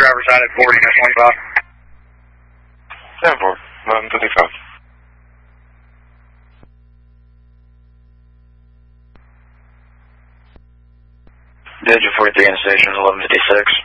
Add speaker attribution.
Speaker 1: driver's side at 40, 25.
Speaker 2: 10-4, 11:55.
Speaker 3: Digit 43 in the station, 11:56.